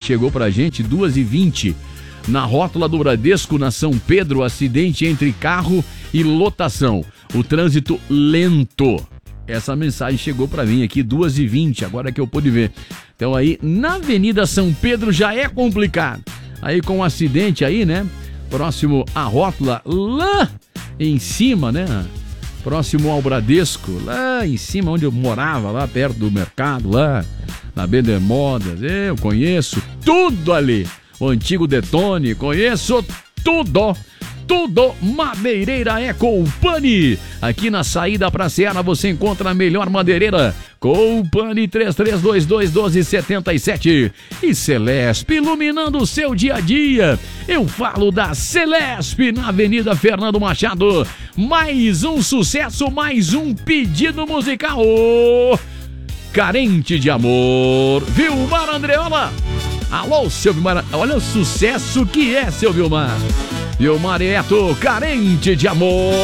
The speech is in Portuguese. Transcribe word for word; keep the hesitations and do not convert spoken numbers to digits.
chegou pra gente, duas e vinte. Na rótula do Bradesco, na São Pedro, acidente entre carro e lotação. O trânsito lento. Essa mensagem chegou pra mim aqui, duas e vinte, agora que eu pude ver. Então aí, na Avenida São Pedro já é complicado. Aí com o um acidente aí, né? Próximo à rótula, lá em cima, né? Próximo ao Bradesco, lá em cima onde eu morava, lá perto do mercado, lá na Bender Modas. Eu conheço tudo ali. O antigo Detone, conheço tudo. Tudo Madeireira é Company. Aqui na saída pra Seara você encontra a melhor madeireira. Company três três dois dois, um dois sete sete. E Celesp, iluminando o seu dia a dia. Eu falo da Celesp na Avenida Fernando Machado. Mais um sucesso, mais um pedido musical. Carente de amor. Vilmar Andreola. Alô, seu Vilmar. Olha o sucesso que é, seu Vilmar. Vilmar Eto, Carente de amor.